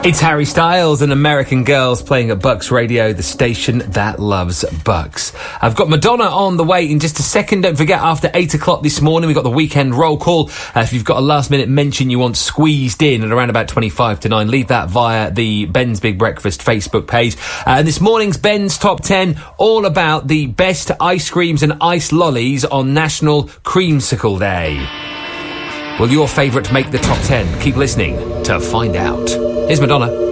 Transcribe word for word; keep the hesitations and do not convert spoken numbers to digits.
It's Harry Styles and American Girls playing at Bucks Radio, the station that loves Bucks. I've got Madonna on the way in just a second. Don't forget, after eight o'clock this morning, we've got the weekend roll call. Uh, if you've got a last-minute mention you want squeezed in at around about twenty-five to nine, leave that via the Ben's Big Breakfast Facebook page. Uh, and this morning's Ben's Top ten, all about the best ice creams and ice lollies on National Creamsicle Day. Will your favourite make the top ten? Keep listening to find out. Here's Madonna.